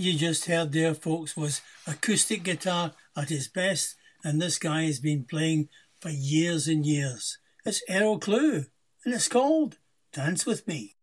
you just heard there, folks, was acoustic guitar at his best, and this guy has been playing for years and years. It's Errol Clue, and it's called Dance With Me.